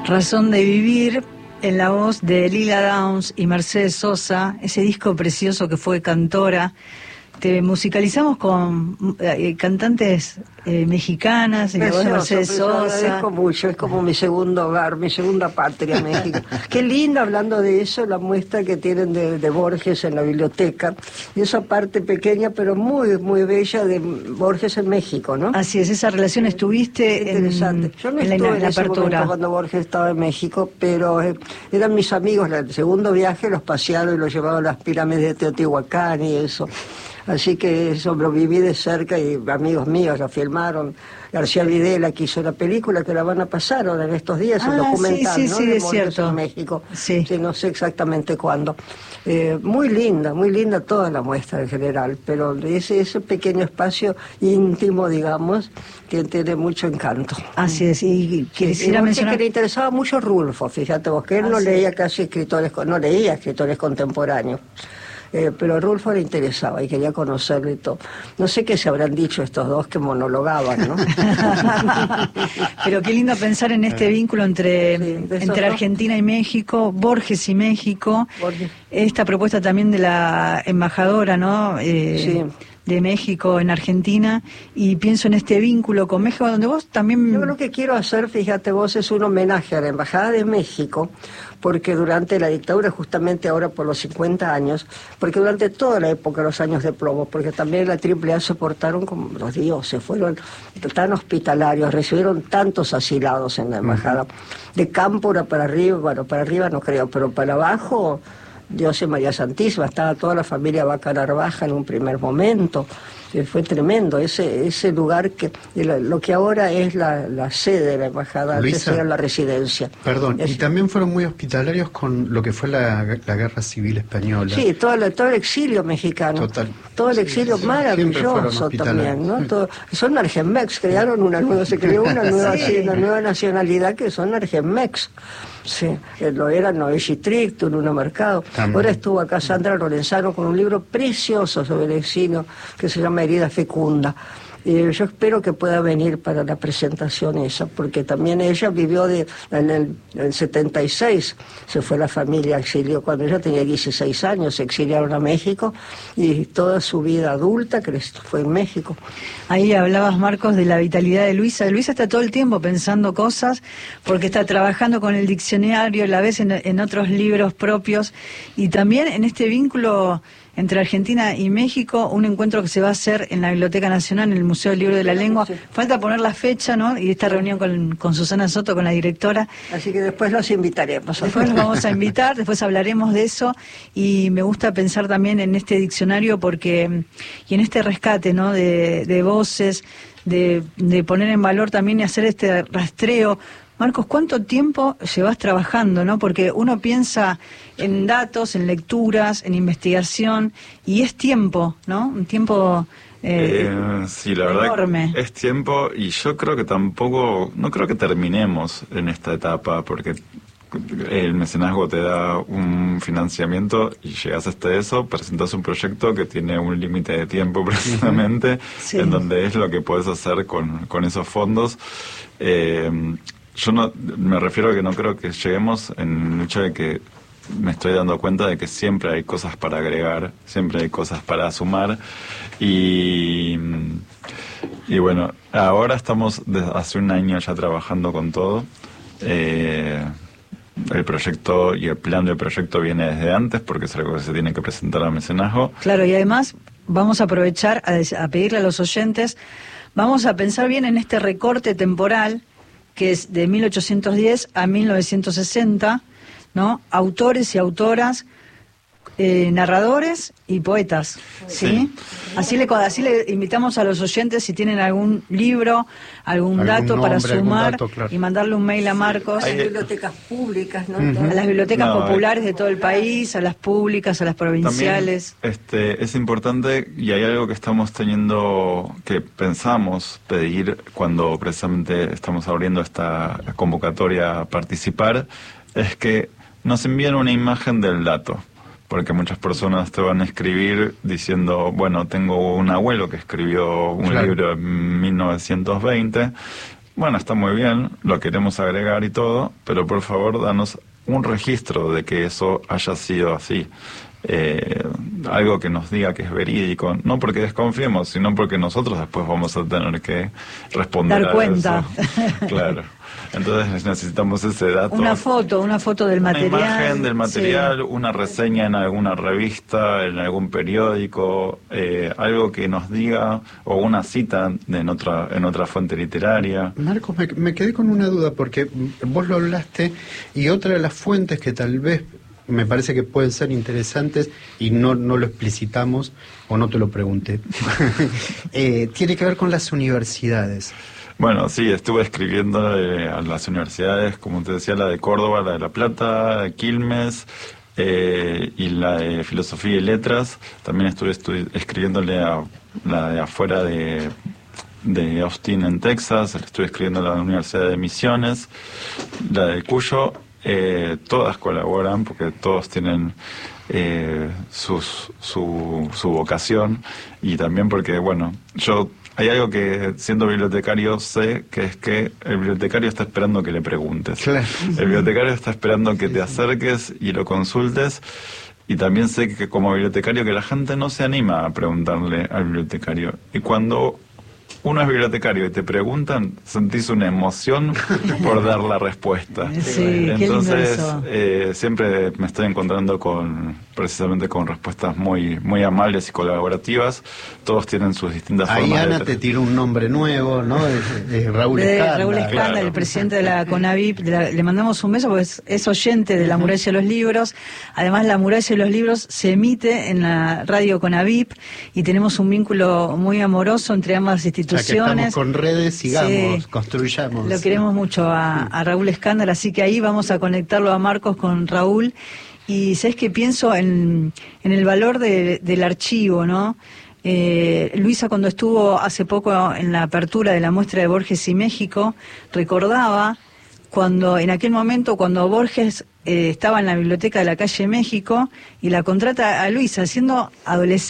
Razón de Vivir, en la voz de Lila Downs y Mercedes Sosa, ese disco precioso que fue Cantora. Te musicalizamos con cantantes mexicanas, en la voz de Mercedes Sosa. Agradezco mucho, es como mi segundo hogar, mi segunda patria, México. Qué linda, hablando de eso, la muestra que tienen de Borges en la biblioteca, y esa parte pequeña pero muy, muy bella de Borges en México, ¿no? Así es, esa relación estuviste interesante. Yo no estuve en ese momento cuando Borges estaba en México, pero eran mis amigos. El segundo viaje los pasearon y los llevaban a las pirámides de Teotihuacán y eso. Así que eso lo viví de cerca y amigos míos lo filmaron. García Videla que hizo la película que la van a pasar ahora en estos días, el documental, sí, ¿no? Sí, de es cierto. En México. Sí. Sí, no sé exactamente cuándo. Muy linda toda la muestra en general, pero ese pequeño espacio íntimo, digamos, que tiene mucho encanto. Así es, y quisiera mencionar que le interesaba mucho Rulfo, fíjate vos, que él no leía casi no leía escritores contemporáneos. Pero a Rulfo le interesaba y quería conocerlo y todo. No sé qué se habrán dicho estos dos que monologaban, ¿no? Pero qué lindo pensar en este vínculo entre Argentina y México, Borges y México. Esta propuesta también de la embajadora, ¿no? Sí. De México en Argentina, y pienso en este vínculo con México, donde vos también... Yo lo que quiero hacer, fíjate vos, es un homenaje a la Embajada de México, porque durante la dictadura, justamente ahora por los 50 años, porque durante toda la época, los años de plomo, porque también la AAA se portaron como los dioses, fueron tan hospitalarios, recibieron tantos asilados en la Embajada, de Cámpora para arriba, bueno, para arriba no creo, pero para abajo... Dios y María Santísima, estaba toda la familia Vaca Narvaja en un primer momento, fue tremendo, ese lugar que lo que ahora es la sede de la embajada, antes era la residencia. Perdón, y también fueron muy hospitalarios con lo que fue la guerra civil española. Sí, todo el exilio mexicano. Total. Todo el exilio maravilloso también, ¿no? Son Argenmex, se creó una nueva nacionalidad que son Argenmex. Sí, lo era Noé Stricto, Luna Mercado. Ahora estuvo acá Sandra Lorenzano con un libro precioso sobre el exilio que se llama Herida Fecunda. Yo espero que pueda venir para la presentación esa, porque también ella vivió en el 76, se fue la familia a exilio, cuando ella tenía 16 años, se exiliaron a México, y toda su vida adulta fue en México. Ahí hablabas, Marcos, de la vitalidad de Luisa. Luisa está todo el tiempo pensando cosas, porque está trabajando con el diccionario, a la vez en otros libros propios, y también en este vínculo entre Argentina y México, un encuentro que se va a hacer en la Biblioteca Nacional, en el Museo del Libro de la Lengua. Sí. Falta poner la fecha, ¿no? Y esta reunión con Susana Soto, con la directora. Así que después los invitaremos. Después los vamos a invitar, después hablaremos de eso, y me gusta pensar también en este diccionario y en este rescate, ¿no? De voces, de poner en valor también y hacer este rastreo. Marcos, ¿cuánto tiempo llevas trabajando, no? Porque uno piensa en datos, en lecturas, en investigación, y es tiempo, ¿no? Un tiempo sí, la verdad enorme. Es tiempo, y yo creo que no creo que terminemos en esta etapa, porque el mecenazgo te da un financiamiento y llegas hasta eso, presentas un proyecto que tiene un límite de tiempo precisamente, sí, en donde es lo que puedes hacer con esos fondos. Yo no me refiero a que no creo que lleguemos en el hecho de que me estoy dando cuenta de que siempre hay cosas para agregar, siempre hay cosas para sumar, y bueno, ahora estamos desde hace un año ya trabajando con todo. El proyecto y el plan del proyecto viene desde antes, porque es algo que se tiene que presentar al mecenazgo. Claro, y además vamos a aprovechar a pedirle a los oyentes, vamos a pensar bien en este recorte temporal que es de 1810 a 1960, ¿no? Autores y autoras, narradores y poetas, ¿sí? Así le invitamos a los oyentes, si tienen algún libro, algún dato para sumar, dato, claro, y mandarle un mail a Marcos. A las bibliotecas públicas, ¿no? A las bibliotecas populares de todo el país, a las públicas, a las provinciales. También, es importante, y hay algo que estamos teniendo, que pensamos pedir cuando precisamente estamos abriendo esta convocatoria a participar, es que nos envíen una imagen del dato. Porque muchas personas te van a escribir diciendo, bueno, tengo un abuelo que escribió un libro en 1920, bueno, está muy bien, lo queremos agregar y todo, pero por favor danos un registro de que eso haya sido así. Algo que nos diga que es verídico, no porque desconfiemos, sino porque nosotros después vamos a tener que responder dar cuenta. Eso. Claro. Entonces necesitamos ese dato. Una foto del material. Una imagen del material, sí. Una reseña en alguna revista, en algún periódico, algo que nos diga, o una cita en otra fuente literaria. Marcos, me quedé con una duda, porque vos lo hablaste, y otra de las fuentes que tal vez me parece que pueden ser interesantes, y no lo explicitamos, o no te lo pregunté, tiene que ver con las universidades. Bueno, sí, estuve escribiendo a las universidades, como te decía, la de Córdoba, la de La Plata, de Quilmes, y la de Filosofía y Letras. También estuve escribiéndole a la de afuera de Austin, en Texas. Estuve escribiendo a la Universidad de Misiones, la de Cuyo. Todas colaboran porque todos tienen su vocación, y también porque, bueno, hay algo que siendo bibliotecario sé, que es que el bibliotecario está esperando que le preguntes. Claro. El bibliotecario está esperando que te acerques y lo consultes, y también sé que como bibliotecario que la gente no se anima a preguntarle al bibliotecario. Y cuando uno es bibliotecario y te preguntan, sentís una emoción por dar la respuesta. Sí, entonces qué siempre me estoy encontrando precisamente con respuestas muy muy amables y colaborativas. Todos tienen sus distintas Ahí formas. Ana te tiró un nombre nuevo, ¿no? De Raúl Escanda. Raúl Escanda, Claro. el presidente de la CONAVIP. Le mandamos un beso porque es oyente de La Muralla de los Libros. Además, La Muralla de los Libros se emite en la radio CONAVIP, y tenemos un vínculo muy amoroso entre ambas instituciones. Ya que estamos con redes, sigamos, Sí. construyamos. Lo queremos mucho a Raúl Escándalo, así que ahí vamos a conectarlo a Marcos con Raúl. Y sabes que pienso en el valor del archivo, ¿no? Luisa, cuando estuvo hace poco en la apertura de la muestra de Borges y México, recordaba en aquel momento cuando Borges estaba en la biblioteca de la calle México, y la contrata a Luisa siendo adolescente.